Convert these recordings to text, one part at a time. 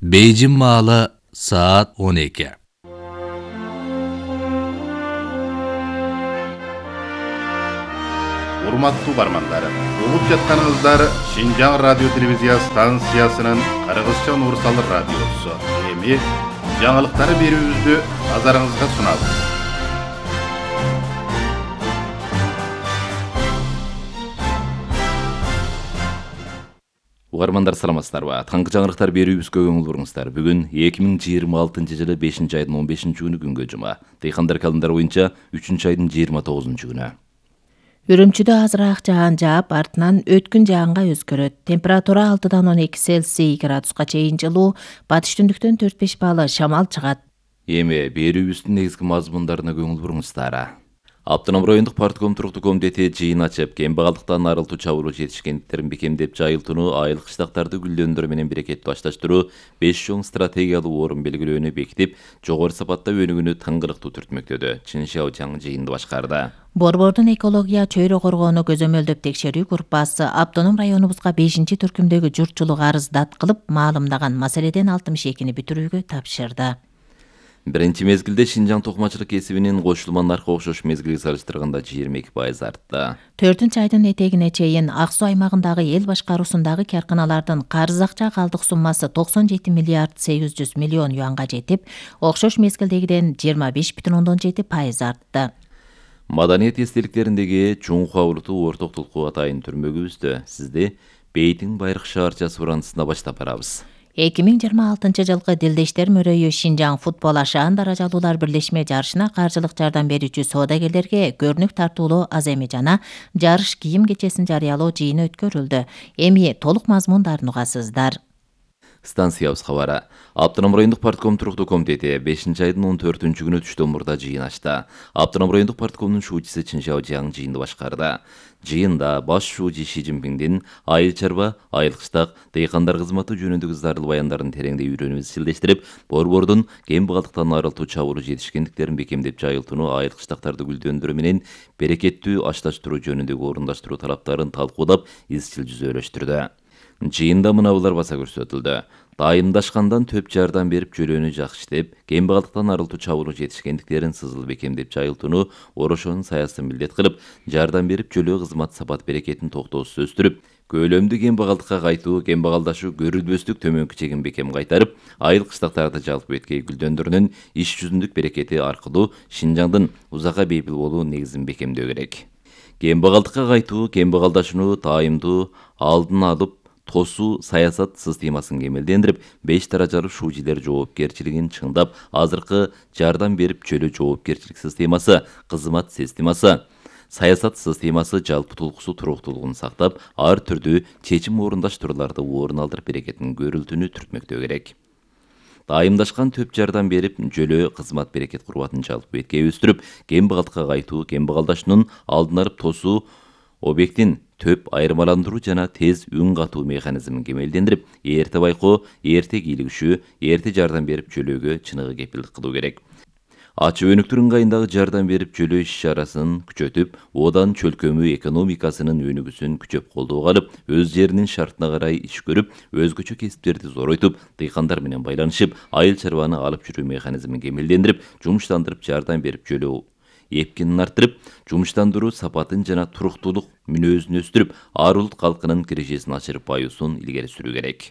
Beyjin malı saat 12. Урматтуу бармандар, угуп жатканыңыздар Шинжаң радио телевизия станциясынын Кыргызча Нурсал радиосу. Эми жаңылыктарды берүүбүздү назарыңызга сунабыз. Угармандар саламатсыздарбы? Таңкы жаңылыктар берүүбүзгө көңүл буруңуздар. Бүгүн 2026 жылы 5 айдын 15 күнгө жума. Дыйкандар календар боюнча 3 айдын 29 күнү. Үрүмчүдө азыраак жаан жаап, артынан өткүн жаанга өзгөрөт. Температура 6-дан 12 Цельсий градуска чейин жылуу, батыш түндүктөн 4-5 балл шамал чыгат. Эми берүүбүздүн негизги мазмундарына көңүл буруңуздар. Автоном райондук партком туруктуу комитети жыйын ачып, кембагалдыктан арылтуу чабуулуу жетишкендиктерин бекемдеп жайылтууну, айыл кыштактарды гүлдөндүрүү менен берекеттүү ашташтыруу, 5 чоң стратегиялуу орун белгилөөнү бекитип, жогору сапатта өнүгүүнү тыңгылыктуу түртмөктөдү. Чин Шаочаң жыйынды башкарды. Борбордун экология чөйрө коргоону көзөмөлдөп текшерүү группасы автоном районубузга 5-түркүмдөгү журтчулук арыздат кылып, маалымдаган маселеден 62-ни бүтүрүүгө тапшырды. Биринчи мезгилде Шинжаң токмачылык кесибинин кошулма наркы окшош мезгилге салыштырганда 22% артты. 4-айдын этегине чейин Ак Суу аймагындагы эл башкаруусундагы карканалардын карыз акча калдык суммасы 97 миллиард 800 миллион юанга жетип, окшош мезгилдегиден 25,7% артты. Маданият эстеликтериндеги чуңку абуртуу орток толку атайын түрмөгүбүздө сизди Бейтин Байрак шаарчасы урандысына баштап барабыз. 2026 жылкы Дилдештер мөрөйү Шинжаң футбол ашаан даражалуулар бирлешме жарышына каржылык жардам берүүчү соодагерлерге көрүнүк тартуулоо аз эми жана жарыш кийим кечесин жарыялоо жыйыны өткөрүлдү. Эми толук мазмундарын угасыздар. Станциябыз кабары. Автоном райондук партком туруктуу комитети 5 айдын 14 күнү түштөн мурда жыйын ачты. Автоном райондук парткомдун шуучусу Чин Шаочаң жыйынды башкарды. Жыйында баш шуучу Ши Цзиньпиңдин айыл чарба, айыл кыштак, дыйкандар кызматы жөнүндөгү зарыл баяндарын тереңдей үйрөнүп изчилдештирип, борбордун кембагалдыктан арылтуу чабуулуу жетишкендиктерин бекемдеп жайылтууну, айыл кыштактарды гүлдөндүрүү менен берекеттүү ашташтыруу жөнүндөгү орундаштыруу талаптарын талкуулап, изчил жүзөлөштүрдү. Жыйында мынабулар баса көрсөтүлдү. Дайымдашкандан төп жардам берип жөлөөнү жакшытып, кембагалдыктан арылтуу чабуулуу жетишкендиктерин сызыл бекемдеп жайылтууну, орошонун саясын милдет кылып, жардам берип жөлөө кызмат сапат берекетин токтоосуз өстүрүп, көлөмдүү кембагалдыкка кайтуу, кембагалдашуу көрүлбөстүк төмөнкү чегин бекем кайтарып, айыл кыштактарды жалпы эткей гүлдөндүрүүнүн иш жүзүндүк берекети аркылуу Шинжаңдын узакка бейпил болуу негизин бекемдөө керек. Кембагалдыкка кайтуу, кембагалдашууну тайымдуу алдын алып, тосуу саясат системасын кемелдендирип, 5 даражалуу шуучилер жоопкерчилигин чыңдап, азыркы жардам берип жөлөө жоопкерчилик системасы, кызмат системасы, саясат системасы жалпы толкусу туруктуулугун сактап, ар түрдүү чечим орундаштырууларды орун алдырып берекетин көрүлтүүнү түртмөктөө керек. Дайымдашкан төп жардам берип, жөлөө кызмат берекет курбатын жалпы эткей өстүрүп, кембагалдыкка кайтуу, кембагалдашуунун алдын алып тосуу объектин төп айырмаландыруу жана тез үн катуу механизмин кемелдендирип, эрте байкоо, эрте кийлигишүү, эрте жардам берип жөлөөгө чыныгы кепилдик кылуу керек. Ачуу өнүктүр ыңгайындагы жардам берип жөлөө иш-чарасын күчөтүп, одан чөлкөмүү экономикасынын өнүгүүсүн күчөп колдоого алып, өз жеринин шартына карай иш көрүп, өзгөчө кесиптерди зоройтуп, дыйкандар менен байланышып, айыл чарбаны алып жүрүү механизмин кемелдендирип, жумуштандырып жардам берип жөлөө эпкинин арттырып, жумуштандыруу сапатын жана туруктуулук мүнөзүн өстүрүп, ар улут калкынын кирежесин ачырып баюусун илгери сүрүү керек.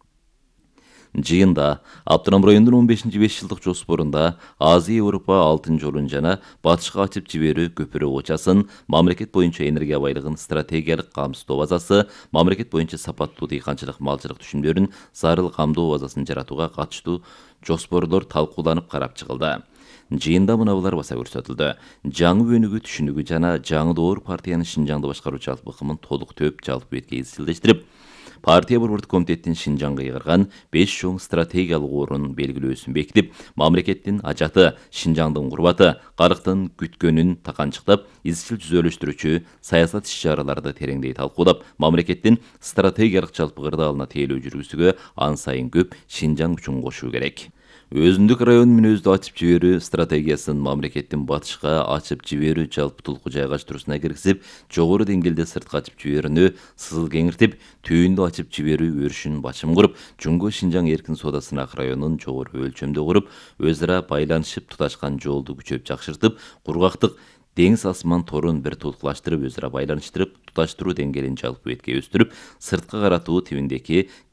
Жыйында Автоном райондун 15-5 жылдык жоспорунда Азия Европа алтын жолун жана батышка ачып жиберүү көпүрө очасын, мамлекет боюнча энергия байлыгын стратегиялык камсыздоо базасы, мамлекет боюнча сапаттуу дыйканчылык малчылык түшүмдөрүн зарыл камдоо базасын жаратууга катыштуу жоспорлор талкууланып карап чыгылды. Жыйында мынабулар баса көрсөтүлдү. Жаңы өнүгүү түшүнүгү жана жаңы доор партиянын Шинжаңды башкаруу жалпы ыкымын толук төп жалпы эткей изчилдештирип, партия борбордук комитеттин Шинжаңга ыйгарган 5 чоң стратегиялык орун белгилөөсүн бекитип, мамлекеттин ажаты, Шинжаңдын курбаты, калктын күткөнүн таканчыктап, изчил жүзөлөштүрүүчү саясат иш-чараларды тереңдей талкуулап, мамлекеттин стратегиялык жалпы кырдаалына тейлөө жүргүзүүгө ан сайын көп Шинжаң үчүн кошуу керек. Өзүндүк район мүнөздү ачып жиберүү стратегиясын мамлекеттин батышка ачып жиберүү жалпытуулуку жайгаштыруусуна киргизип, жогору деңгээлде сыртка ачып жиберүүнү сызыл кеңиртип, түбүндө ачып жиберүү өрүшүн бачым куруп, Жумго Шинжаң эркин соода сынак районун жогору өлчөмдө куруп, өз ара байланышып туташкан жолду күчөп жакшыртып, кургактык деңиз асман торун бир толукташтырып, өз ара байланыштырып, туташтыруу деңгээлин жалпы бетке өстүрүп, сыртка каратуу тибиндеги